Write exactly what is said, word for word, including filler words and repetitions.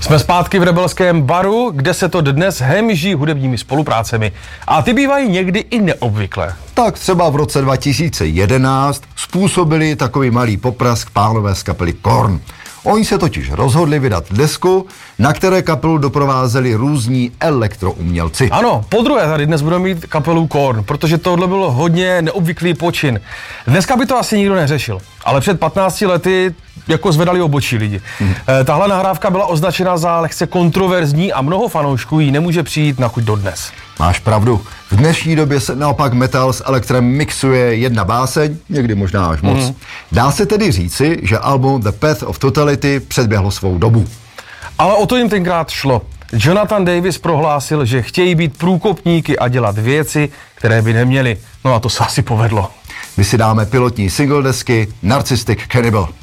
Jsme zpátky v Rebelském baru, kde se to dnes hemží hudebními spoluprácemi. A ty bývají někdy i neobvyklé. Tak třeba v roce dva tisíce jedenáct způsobili takový malý poprask pánové z kapely Korn. Oni se totiž rozhodli vydat desku, na které kapelu doprovázeli různí elektroumělci. Ano, podruhé tady dnes budeme mít kapelu Korn, protože tohle bylo hodně neobvyklý počin. Dneska by to asi nikdo neřešil, ale před patnácti lety jako zvedali obočí lidi. Hmm. E, tahle nahrávka byla označena za lehce kontroverzní a mnoho fanoušků jí nemůže přijít na chuť dodnes. Máš pravdu. V dnešní době se naopak metal s elektrem mixuje jedna báseň, někdy možná až moc. Hmm. Dá se tedy říci, že album The Path of Totality předběhlo svou dobu. Ale o to jim tenkrát šlo. Jonathan Davis prohlásil, že chtějí být průkopníky a dělat věci, které by neměli. No a to se asi povedlo. My si dáme pilotní single desky Narcissistic Cannibal.